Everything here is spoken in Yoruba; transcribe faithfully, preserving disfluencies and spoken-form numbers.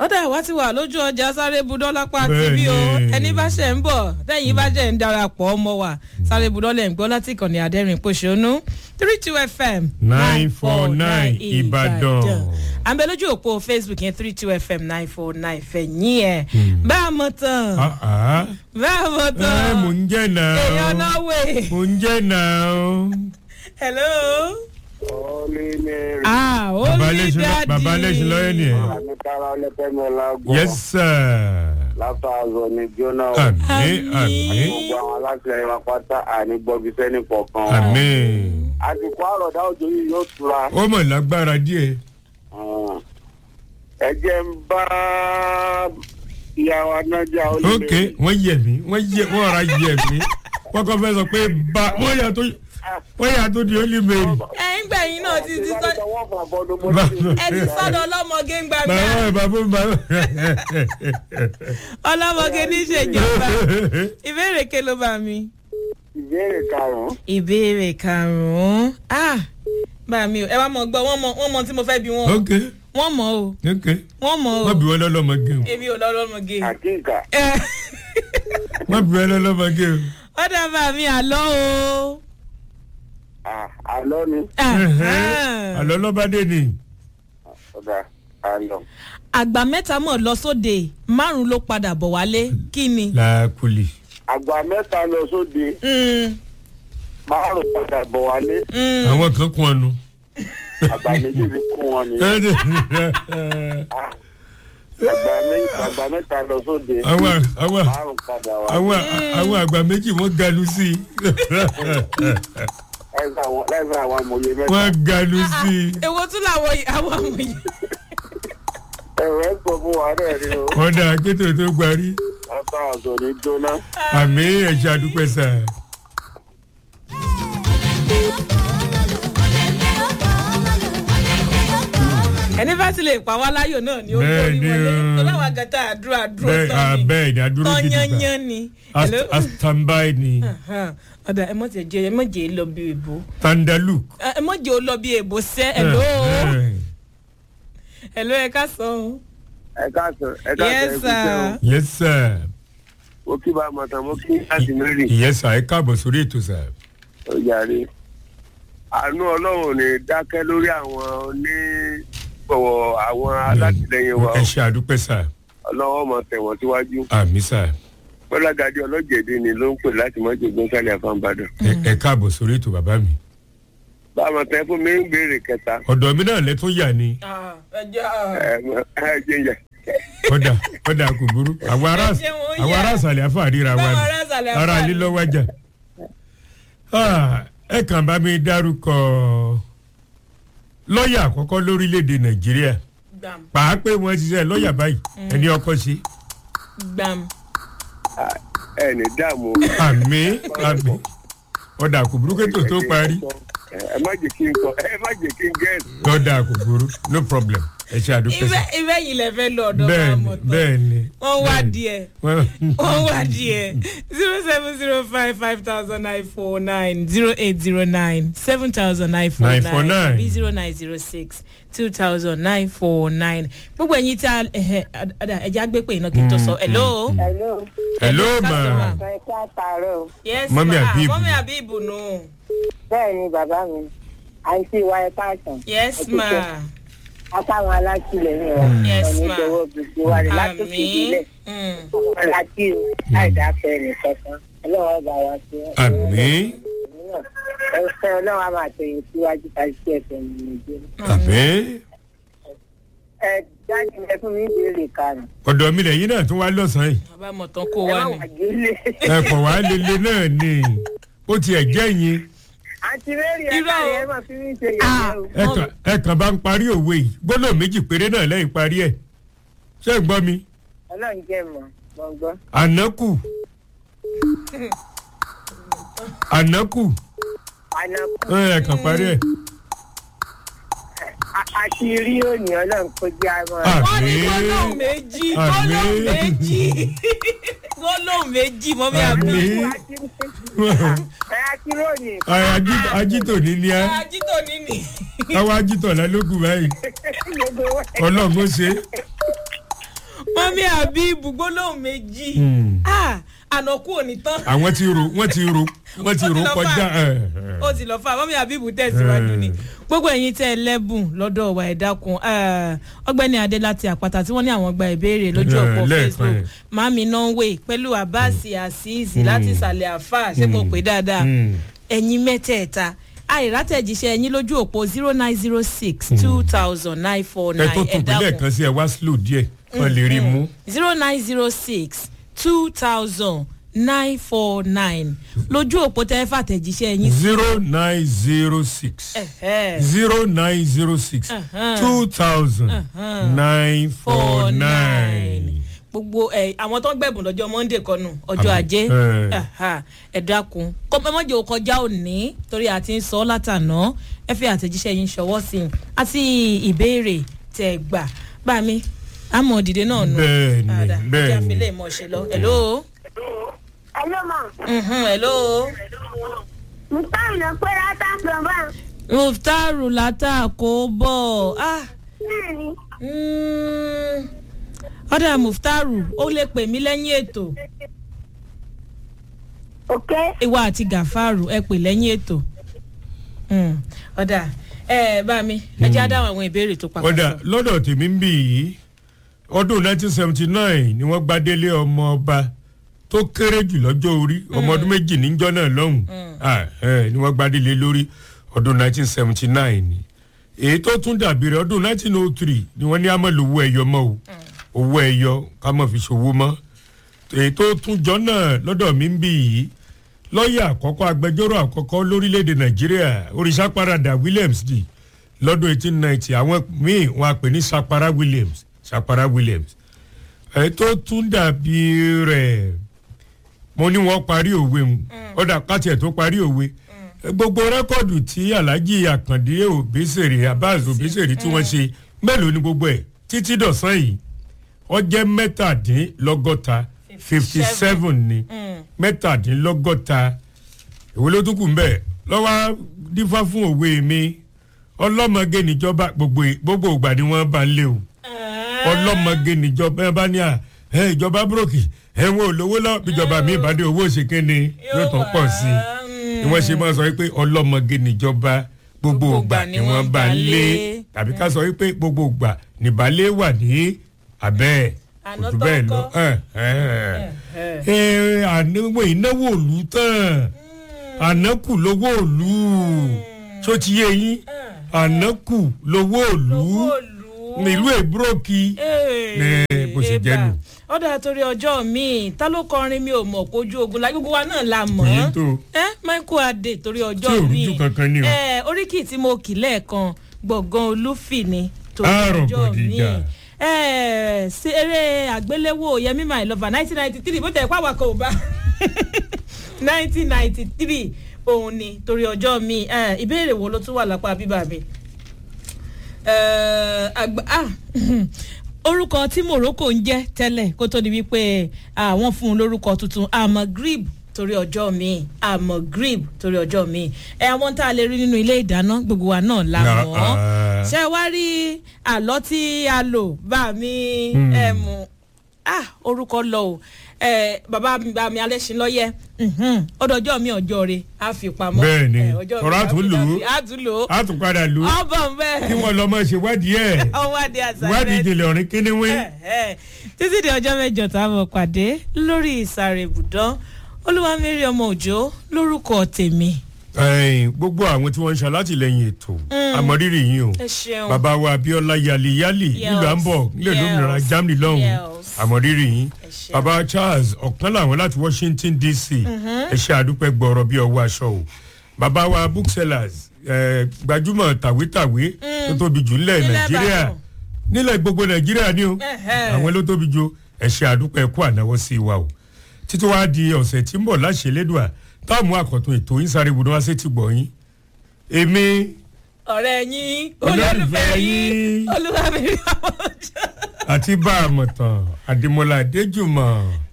ọ̀dà wa ti wà lójú ọjà sáré budọ́ lápá tv o ẹni bá ṣe ń bọ̀ tẹ́yìn bá jẹ́ ń darapọ̀ ọmọ wa sáré budọ́ lẹ̀ ń gbọ́ láti ìkànnì àdẹ́rìn pòṣónú three two fm nine four nine Ìbàdàn. àbẹ lójú òpó facebook yẹn three two fm nine four nine fẹ̀yìn ẹ̀ bá a mọ̀ tán bá a mọ̀ tán mò ń jẹ́ náà èèyàn náà wè. mò ń jẹ́ náà. hello. Holy Mary. ah holy daddy. Baba lẹ́sìn lọ́yẹ́ ni ẹ̀. Anitara ọlẹ́pẹ̀mẹ́ lágbo. Yes sir. Látàzọ ni jóná. Àmín àmín. Gbogbo àwọn aláṣẹ wa pátá àní gbọ́bí sẹ́ni kọ̀ọ̀kan. Àmín. Àsìkò àròdá òjò yìí yóò tura. Ó mọ̀ lágbára díẹ̀. Ẹ jẹ́ ń bá ìyàwó anájà olùdó. Ok, wọ́n yẹ̀ mí, wọ́n yẹ wọ́n ra yẹ̀ mí. Wọ́n kọ́ fẹ́ sọ pé bá wọ́n yà tó wọ́n yà tó di Holy Mary. ẹ ń gbẹ̀yìn náà ti ti sọ ẹ ti sọ́dọ̀ ọlọ́mọge ń gbà mí. Bàbá bàbá bàbá. ọlọ́mọge ní ìṣèjọba ìbéèrè ké ló bá mi. Ìbéèrè karùn-ún. ìbéèrè karùn-ún ah bá mi o ẹ wá mọ gbọ́ wọ́n mọ wọ́n mọ tí mo fẹ́ bi wọ́n. Ok. wọ́n mọ o. Ok. wọ́n mọ o. Má bí wọ́n lọ́lọ́mọge o. èmi ò lọ́lọ́mọge. Àkíkà. Má bí wọ́n lọ́lọ́mọge o. ó dábàá mi àlọ́ o. Àlọ́ ni. Àlọ́ lọ́bàdé ni. Ọ̀dà àlọ́. àgbà mẹ́ta mọ̀ lọ sóde márùn-ún ló padà bọ̀ wálé kí ni. Làákùlì. Àgbà mẹ́ta lọ sóde. Márùn-ún padà bọ̀ wálé. Àwọn kan kún ọnu. Àgbà méjì fi kún wọn ni. Àgbà mẹ́ta lọ sóde. Àwọn àwọn Márùn-ún padà wá. àwọn àwọn àgbà méjì wọ́n galu sí i. Láìsí àwọn amòye mẹ́ta. Wọ́n galu sí i. èwo tún làwọn yìí àwọn àwọn yìí. Ẹ̀rọ ẹ̀ sọ fún wa náà ni o. Wọ́n dá akétò tó gbarí. Látà àzọ ní jóná. Àmì ẹ̀ṣẹ̀ àdúpẹ́ sà. ẹni bá ti lè pa wá láyò náà ni ó borí wọlé tó láwọn agata àdúrà dúró tán ni bẹ́ẹ̀ ni àdúró gidi gbà tọ́yányán ni. astanby ni. ọ̀dà ẹ mọ̀ jẹ́ ẹ mọ̀ jẹ́ lọ bí èbó. Tandaluk. ẹ mọ̀ jẹ́ ó lọ bí èbó sẹ́ hello. hello ẹ ká sọ. Ẹ káàsán ẹ káàsán yes sir. Yes sir. Mo kí bá a mọ̀ tán mo kí láti mẹ́rì. Yes sir ẹ káàbọ̀ sórí ètò sà. Ó yàrá àánú Ọlọ́run ní dákẹ́ lórí àwọn oní bọ̀wọ̀ àwọn alátìlẹyìn wa. Ẹ ṣe àdúpẹ́ sà. Ọlọ́wọ́ mọ̀ tẹ̀wọ̀n síwájú. Àmì sà. Bọ́lágadé ọlọ́jẹ̀dẹ̀ ni ló ń pè láti mọ́jọ́gbọ́n sálẹ̀ àfọ̀nbàdàn. Ẹ káàbọ̀ sórí ètò bàbá mi. Bá a mọ̀ tẹ́ fún mi ń béèrè kẹta. Ọ̀dọ̀ mi náà lẹ́tún yà ni. ẹ jẹ́ Ẹ ẹ jẹ́ yẹ. Kọ́dà kọ́dà kò burú. Àwọn ará àwọn ará àṣàlẹ̀ àfàríra wa ni. Ara lílọ́wájà. Ẹ kàn bá mi dárúkọ lọ́ọ̀yà àkọ́kọ́ lórílẹ̀‐èdè Nàìjíríà. Pàápẹ́ wọn ṣiṣẹ́ lọ́ọ̀yà báyìí ẹni ọkọ ṣe. Ẹ ní dààmú. Àmín àmín. Ọ̀dà kò burú kẹ́tò tó parí. Ẹ má jẹ́ kí n kọ ẹ má jẹ́ kí n gẹ́ẹ̀sì. Ọ̀dà kò burú no problem. Ẹ ṣe àdúpẹ́ sá. ibẹ̀ yìí lẹ fẹ́ lọ ọ̀dọ̀ bá mọ̀ tán. Bẹ́ẹ̀ni wọ́n wá díẹ̀ wọ́n wá díẹ̀ zero seven zero five five thousand nine four nine zero eight zero nine seven thousand nine four nine three zero nine zero six two thousand nine four nine gbogbo ẹ̀yin tí a ẹ̀jẹ̀ àgbẹ̀ pé iná kì í tó sọ hello. Hello. Hello ma. Ẹ ká tààrọ̀. yes ma Mọ́mí Àbíbù. mọ́mí àbíbù nù. Bẹ́ẹ̀ ni bàbá mi àǹtí wa ẹ káàsán. yes ma. Àtàwọn alátìlẹyìn wa Yes, ẹni ma. tọwọ́ gbogbo wa rẹ̀ látòkè ìbílẹ̀ ọmọ láti àìdáfẹ́ rẹ̀ kankan ọlọ́wọ́ bá wa sí ẹ. Àmín ẹ̀fẹ́ ọlọ́wọ́ a máa tẹ̀yìn síwájú ká sí ẹ̀fẹ̀ mi nìjẹ́. àmín. ẹ jáde ẹ fún mi ní ìbéèrè karùn-ún. Ọ̀dọ̀ mi lẹ́yìn náà tún wá lọ́sàn-án yìí. bàbá mọ̀ tán kó ẹ wá má ni. wà gélé. Ẹ̀kọ́ wa lele náà ni ó tiẹ̀ jẹ́ yín. àǹtí mẹ́rin ẹ Irọ́. káàrí ẹ máa fi mí ṣe yẹ̀yẹ́ o. Ẹ̀kàn ẹ̀kàn bá ń parí òwe yìí gbọ́dọ̀ méjì péré náà lẹ́yìn parí ẹ̀. Ṣé ẹ gbọ́ mi? ọlọ́run jẹ́ mọ̀ mọ̀ gbọ́. Ànákù. Ànákù. àná Ẹ̀kàn parí ẹ̀. àti rí òní ọlọ́run kó jẹ́ àmọ́. wọ́n ní gbólóhùn méjì gbólóhùn méjì gbólóhùn méjì mọ́mí àbíbù. ẹ àti róòní. Ajítò ní ní á. ajítò níní. Káwá ajítò lálógún báyìí. Ọlọ́run ó ṣe é. mọ́mí àbíbù gbólóhùn méjì ànàkú ò ní tán. àwọn ti ro wọ́n ti ro wọ́n ti ro kọjá. ó ti lọ fà mọ́mí àbíbù tẹ̀síwájú ni gbogbo ẹ̀yin tẹ́ ẹ lẹ́bùn lọ́dọ̀ wa ẹ̀ dákun ọgbẹ́ni adé láti àpáta tí wọ́n ní àwọn gba ìbéèrè lójú ọ̀pọ̀ Facebook mami nonway pẹ̀lú abasi azeez láti ìsàlẹ̀ àfà ṣé mo pè dáadáa ẹ̀yin mẹ́tẹ̀ẹ̀ta àìrátẹ̀jíṣẹ́ ẹ̀yin lójú òpó zero nine zero six two thousand nine four nine ẹ tó tún pínlẹ̀ kan sí ẹ wá slow díẹ̀ kan lè rí mú. zero nine zero six two thousand nine four nine lójú òpó tẹ́ fàtẹ̀jíṣẹ́ ẹ̀yin. zero nine zero six zero nine zero six two thousand nine four nine. gbogbo ẹ àwọn tó ń gbẹ̀bùn lọ́jọ́ monday kọ́nù ọjọ́ ajé ẹ dákun kọ́mọ́jọ́ kọjá òní torí àti ń sọ látàná ẹ fi àtẹ̀jíṣẹ́ yín ṣọwọ́ sí i àti ìbéèrè tẹ̀ gbà bá mi àmọ́ òdìdé náà nù. bẹ́ẹ̀ni bẹ́ẹ̀ni ìjà fílẹ̀ mọ̀ ṣe lọ. hello. hello ma. hello. muftaru ló pé látà gbọ̀ngbà. muftaru látà kó bọ̀. bẹ́ẹ̀ni. ọ̀dà muftaru ó lè pè mí lẹ́yìn ètò. ok. ìwà àti gàfárù ẹ pè lẹ́yìn ètò. ọ̀dà ẹ bá mi ẹ jẹ́ àdáwọn àwọn ìbéèrè tó papọ̀. ọ̀dà lọ́dọ̀ tèmi ń bì yìí ọdún nineteen seventy nine ni wọ́n gbadélé ọmọ ọba tó kéré jù lọ́jọ́ orí ọmọ ọdún méjì níjọ́ náà lọ́hùn ni wọ́n gbadélé lórí ọdún nineteen seventy nine ni èyí tó tún dàbí rẹ̀ ọdún nineteen oh three ni wọ́n ní àmọ́ lówó ẹ̀yọ mọ́ o owó ẹ̀yọ ká mọ̀ fi ṣòwò mọ́ èyí tó tún jọ náà lọ́dọ̀ mi ń bì yìí lọ́ọ̀yà àkọ́kọ́ agbẹjọ́rò àkọ́kọ́ lórílẹ̀‐èdè nàìjíríà oríṣàparadà williams di lọ́dún eighteen ninety àwọn míì wọn àpè ní sapara williams sapara williams èyí tó tún dàbí rẹ̀ mo ní wọ́n parí òwe mu ọ̀dà pàtẹ́ tó parí òwe gbogbo rẹ́kọ̀dù tí alhaji akande obesere abaz obesere tí wọ́n ṣe mélòó ni gbogbo ẹ̀ títí dọ̀sán yìí ó jẹ́ mẹ́tàdínlọ́gọ́ta fifty seven ni mẹ́tàdínlọ́gọ́ta èwo ló tún kù mbẹ́ lọ́wọ́ dífá fún òwe mi ọlọ́mọge níjọba gbogbo gbogbo ìgbà ni wọ́n bá ń lé o ọlọ́mọge níjọba ẹ bá ní à ẹ ìjọba búrọ́kì ẹ wọn ò lówó lọ bíjọba mi ìbàdí owó òṣèkéne yóò tán pọ̀ sí i ni wọ́n ṣe máa sọ pé ọlọ́mọge níjọba gbogbo ìgbà ni wọ́n bá ń lé tàbí ká sọ pé gbogbo ìgbà nìbálẹ̀ wà ní abẹ́ kò jù bẹ́ẹ̀ lọ ànáwó ìnáwó òlù tán ànákù lówó òlù tó ti yé yín ànákù lówó òlù nílùú èbúròkì bó ṣe jẹ́ nù. ọ̀dà torí ọjọ́ mi ta ló kọrin mi ò mọ̀ kójú ogun la gbogbo wa náà la mọ̀ ẹ́ michael adé torí ọjọ́ mi oríkì tí mo kì lẹ́ẹ̀kan gbọ̀ngàn olúfì ni torí ọjọ́ mi ṣe eré àgbéléwò yẹmí my lover nineteen ninety three bó tẹ̀ pàwọ́ kò bá nineteen ninety three òun ni torí ọjọ́ mi ìbéèrè wo ló tún wà lápá bíbá mi orúkọ tí morocco ń jẹ́ tẹ́lẹ̀ kó tó di wípé àwọn fún un lórúkọ tuntun amagrib torí ọjọ́ mi amagrib torí ọjọ́ mi ẹ àwọn tá a lè rí nínú ilé ìdáná gbogbo wa náà la mọ̀ ṣe wá rí àlọ́ tí a lò bá mi ẹ̀ mú orúkọ lọ o bàbá mi bá mi alẹ́ sí lọ́yẹ́ ọdọọjọ́ mi ọjọ́ rẹ̀ á fi pamọ́ bẹ́ẹ̀ni ọ̀rọ̀ àtúnlò àtúnpadà lò ọbọ̀n bẹ́ẹ̀ kí wọ́n lọ mọ̀ ṣe wádìí ẹ̀ wádìí ìjìnlẹ̀ ọ̀rìn kíníwé. títí di ọjọ́ mẹ́jọ tá a mọ̀ pàdé lórí ìsàrè ibùdó olúwamẹ́rì ọmọ òjò lórúkọ tèmi. gbogbo àwọn tí wọ́n ń ṣàlátìlẹ́yìn ètò àmọ́rírì yín o bàbá wa abiola yali yali nílùú hamburg nílùú lómìnira germany lọ́hùn àmọ́rírì yín bàbá charles ọ̀kan làwọn láti washington dc ẹ ṣe àdúpẹ́ gbọ́rọ̀ bí ọwọ́ aṣọ o bàbá wa booksellers gbajúmọ̀ tàwétàwé tó tóbi jù nílẹ̀ nàìjíríà nílẹ̀ gbogbo nàìjíríà ni o àwọn ló tóbi jù ẹ ṣe àdúpẹ́ kú ànáwọ́ sí wa o títí wàá di ọ̀sẹ̀ tí ń bọ̀ láṣẹ lẹ́dùá táàmù àkọ́tún ètò yín sáré ibùdó wá sí ti gbọ̀ yín èmi ọ̀rẹ́ yín olólùfẹ́ yín olúwàmẹ́rì àwọn ọjọ́ àti bá a mọ̀ tán àdìmọ́lá adéjùmọ̀